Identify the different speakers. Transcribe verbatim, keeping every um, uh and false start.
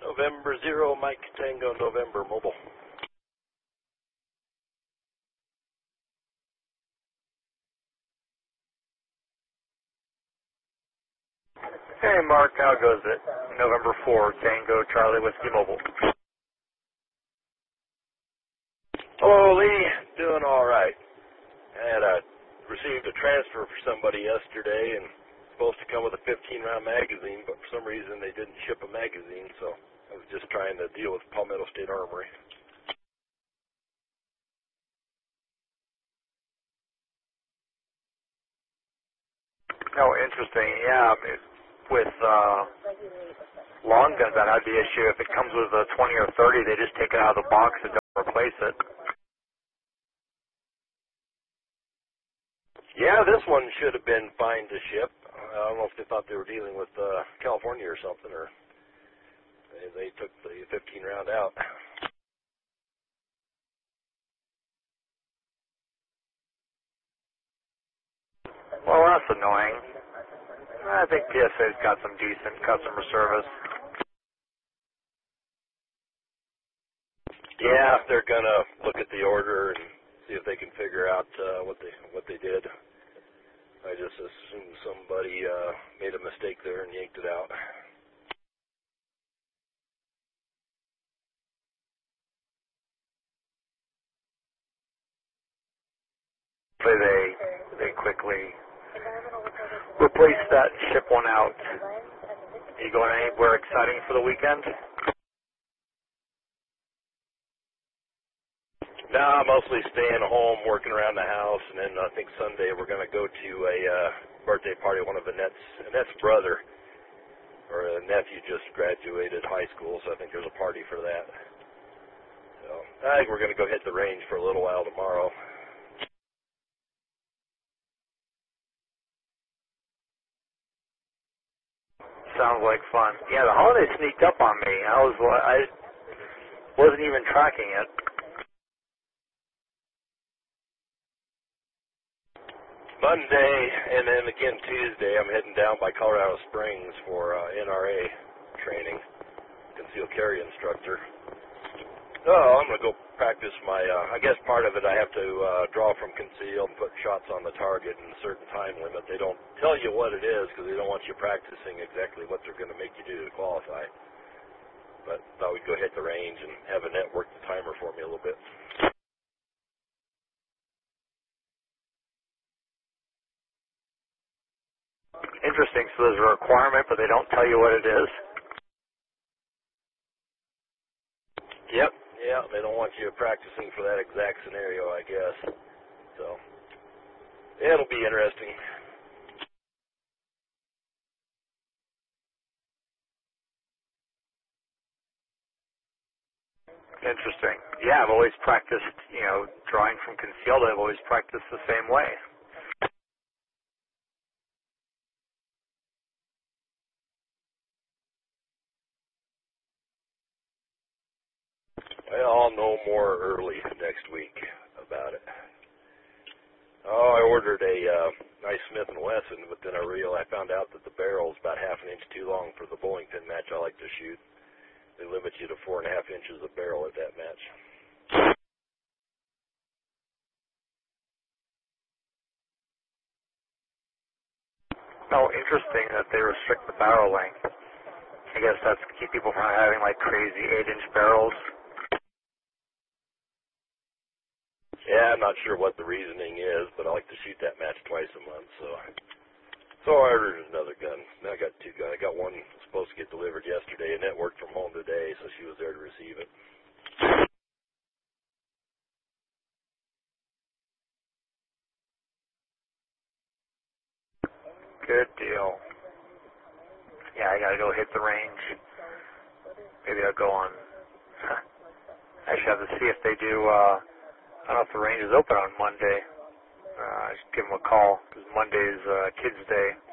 Speaker 1: November zero, Mike Tango, November, mobile.
Speaker 2: Hey, Mark, how goes it? November fourth, Tango, Charlie, Whiskey, mobile.
Speaker 1: Hello, Lee. Doing all right. I had a, received a transfer for somebody yesterday, and supposed to come with a fifteen round magazine, but for some reason they didn't ship a magazine, so I was just trying to deal with Palmetto State Armory.
Speaker 2: Oh, interesting. Yeah, I mean, with uh, long guns, that had the issue. If it comes with a twenty or thirty, they just take it out of the box and don't replace it.
Speaker 1: Yeah, this one should have been fine to ship. I don't know if they thought they were dealing with uh, California or something, or they, they took the fifteen round out.
Speaker 2: Well, that's annoying. I think P S A's got some decent customer service.
Speaker 1: Yeah, they're gonna look at the order and see if they can figure out uh, what they what they did. I just assumed somebody uh, made a mistake there and yanked it out.
Speaker 2: Hopefully they they quickly replace that, ship one out. Are you going anywhere exciting for the weekend?
Speaker 1: Nah, mostly staying home, working around the house, and then I think Sunday we're going to go to a uh, birthday party. One of Annette's, Annette's brother, or a nephew just graduated high school, so I think there's a party for that. So I think we're going to go hit the range for a little while tomorrow.
Speaker 2: Sounds like fun. Yeah, the holiday sneaked up on me. I was I wasn't even tracking it.
Speaker 1: Monday, and then again Tuesday, I'm heading down by Colorado Springs for uh, N R A training, concealed carry instructor. So I'm going to go practice my, uh, I guess part of it I have to uh, draw from concealed and put shots on the target in a certain time limit. They don't tell you what it is because they don't want you practicing exactly what they're going to make you do to qualify. But I thought we'd go hit the range and have Annette work the timer for me a little bit.
Speaker 2: Interesting. So there's a requirement, but they don't tell you what it is.
Speaker 1: Yep, yeah, they don't want you practicing for that exact scenario, I guess. So, it'll be interesting.
Speaker 2: Interesting. Yeah, I've always practiced, you know, drawing from concealed. I've always practiced the same way.
Speaker 1: Well, I'll know more early next week about it. Oh, I ordered a uh, nice Smith and Wesson, but then I real I found out that the barrel's about half an inch too long for the bowling pin match I like to shoot. They limit you to four and a half inches of barrel at that match.
Speaker 2: Oh, interesting that they restrict the barrel length. I guess that's to keep people from having like crazy eight-inch barrels.
Speaker 1: Yeah, I'm not sure what the reasoning is, but I like to shoot that match twice a month, so so I ordered another gun. Now I got two guns. I got one supposed to get delivered yesterday, and that worked from home today, so she was there to receive it.
Speaker 2: Good deal. Yeah, I gotta go hit the range. Maybe I'll go on. Actually, I have to see if they do. Uh, I don't know if the range is open on Monday. Uh, I should give them a call because Monday's uh, Kids Day.